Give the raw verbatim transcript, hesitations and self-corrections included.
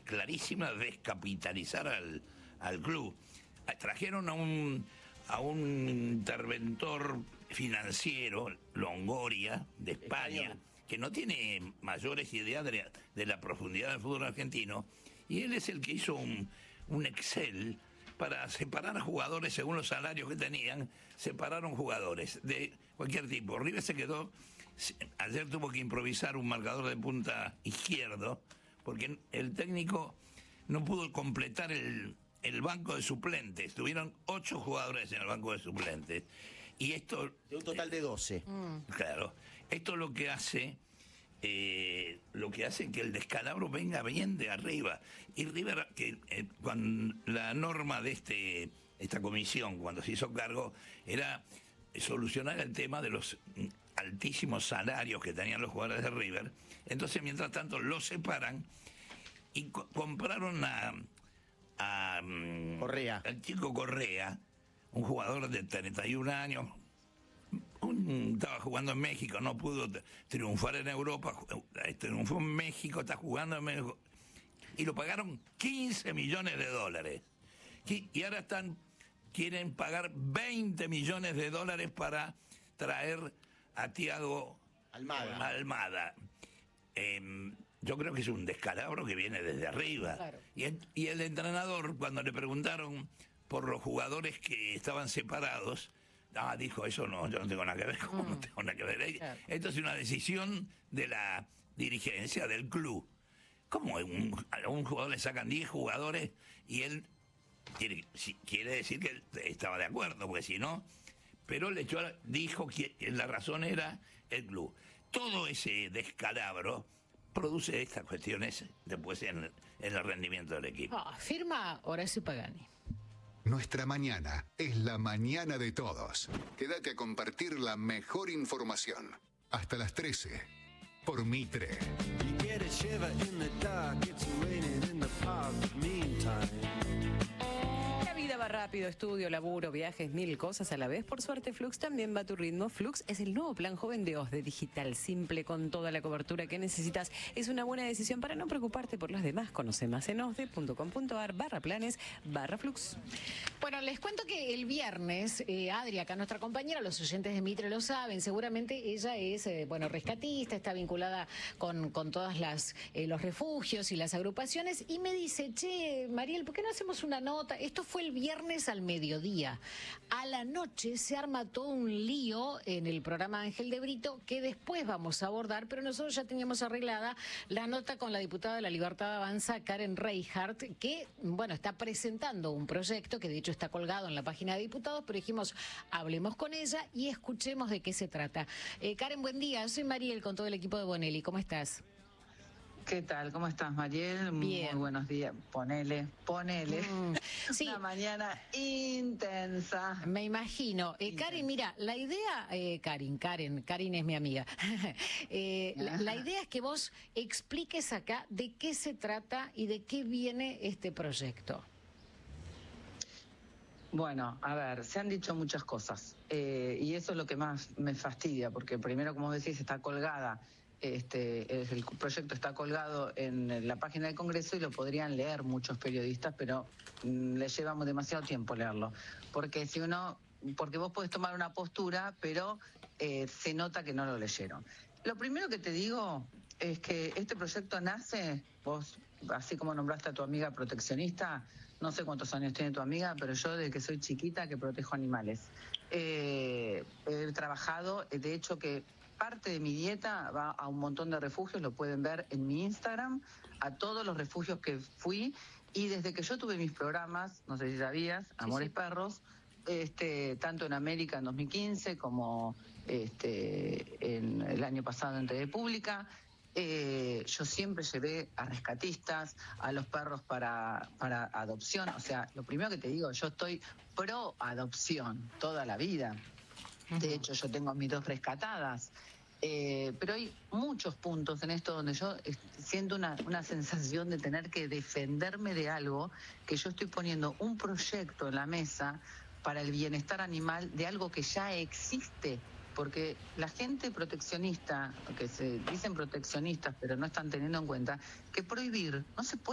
clarísima descapitalizar al, al club. Trajeron a un, a un interventor financiero, Longoria, de España, que no tiene mayores ideas de la, de la profundidad del fútbol argentino, y él es el que hizo un, un Excel para separar a jugadores según los salarios que tenían. Separaron jugadores de cualquier tipo. River se quedó, ayer tuvo que improvisar un marcador de punta izquierdo, porque el técnico no pudo completar el, el banco de suplentes. Tuvieron ocho jugadores en el banco de suplentes. Y esto... De un total de doce. Mm. Claro. Esto lo que hace... Eh, lo que hace que el descalabro venga bien de arriba. Y River, que eh, cuando la norma de este esta comisión, cuando se hizo cargo, era solucionar el tema de los altísimos salarios que tenían los jugadores de River. Entonces, mientras tanto, los separan y co compraron a, a Correa. al chico Correa, un jugador de treinta y un años. Un, estaba jugando en México, no pudo triunfar en Europa, triunfó en México, está jugando en México, y lo pagaron quince millones de dólares. Y ahora están, quieren pagar veinte millones de dólares para traer a Thiago Almada. Almada. Eh, yo creo que es un descalabro que viene desde arriba. Claro. Y, el, y el entrenador, cuando le preguntaron por los jugadores que estaban separados, ah, dijo, eso no, yo no tengo nada que ver, mm. no tengo nada que ver. Claro. Esto es una decisión de la dirigencia del club. ¿Cómo un, a un jugador le sacan diez jugadores y él quiere, si, quiere decir que él estaba de acuerdo? Porque si no, pero le echó, dijo que la razón era el club. Todo ese descalabro produce estas cuestiones después en, en el rendimiento del equipo. Oh, firma Horacio Pagani. Nuestra mañana es la mañana de todos. Quédate a compartir la mejor información. Hasta las trece, por Mitre. La vida va rápido, estudio, laburo, viajes, mil cosas a la vez. Por suerte, Flux también va a tu ritmo. Flux es el nuevo plan joven de OSDE digital, simple, con toda la cobertura que necesitas. Es una buena decisión para no preocuparte por los demás. Conoce más en osde.com.ar barra planes barra Flux. Bueno, les cuento que el viernes, eh, Adri, acá nuestra compañera, los oyentes de Mitre lo saben, seguramente ella es, eh, bueno, rescatista, está vinculada con, con todas las eh, los refugios y las agrupaciones, y me dice, che, Mariel, ¿por qué no hacemos una nota? Esto fue el viernes al mediodía. A la noche se arma todo un lío en el programa Ángel de Brito, que después vamos a abordar, pero nosotros ya teníamos arreglada la nota con la diputada de La Libertad Avanza, Karen Reinhardt, que, bueno, está presentando un proyecto que de hecho está colgado en la página de diputados, pero dijimos, hablemos con ella y escuchemos de qué se trata. Eh, Karen, buen día. Soy Mariel con todo el equipo de Bonelli. ¿Cómo estás? ¿Qué tal? ¿Cómo estás, Mariel? Bien. Muy buenos días. Ponele, ponele. Mm, sí. Una mañana intensa. Me imagino. Eh, Karen, mira, la idea, eh, Karen, Karen, Karen es mi amiga. eh, la, la idea es que vos expliques acá de qué se trata y de qué viene este proyecto. Bueno, a ver, se han dicho muchas cosas eh, y eso es lo que más me fastidia, porque primero, como decís, está colgada, este, el proyecto está colgado en la página del Congreso y lo podrían leer muchos periodistas, pero mm, les llevamos demasiado tiempo leerlo, porque si uno, porque vos podés tomar una postura, pero eh, se nota que no lo leyeron. Lo primero que te digo es que este proyecto nace, vos, así como nombraste a tu amiga proteccionista, no sé cuántos años tiene tu amiga, pero yo desde que soy chiquita que protejo animales. Eh, he trabajado, de hecho que parte de mi dieta va a un montón de refugios, lo pueden ver en mi Instagram, a todos los refugios que fui, y desde que yo tuve mis programas, no sé si sabías, Amores sí, sí. Perros, este, tanto en América en dos mil quince como este, en el año pasado en T V Pública, Eh, yo siempre llevé a rescatistas, a los perros para, para adopción. O sea, lo primero que te digo, yo estoy pro adopción toda la vida. De hecho, yo tengo a mis dos rescatadas. Eh, pero hay muchos puntos en esto donde yo siento una, una sensación de tener que defenderme de algo, que yo estoy poniendo un proyecto en la mesa para el bienestar animal de algo que ya existe. Porque la gente proteccionista, que se dicen proteccionistas, pero no están teniendo en cuenta que prohibir no se puede.